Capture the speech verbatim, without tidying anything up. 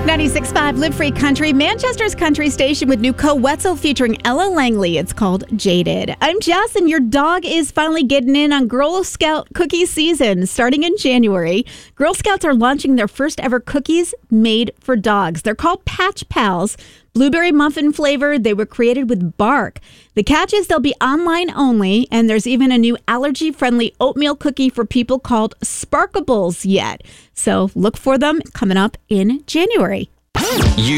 ninety-six point five Live Free Country, Manchester's country station with new co-Wetzel featuring Ella Langley. It's called Jaded. I'm Jess, and your dog is finally getting in on Girl Scout cookie season. Starting in January, Girl Scouts are launching their first ever cookies made for dogs. They're called Patch Pals. Blueberry muffin flavored, they were created with bark. The catch is they'll be online only, and there's even a new allergy-friendly oatmeal cookie for people called Sparkables yet. So look for them coming up in January. You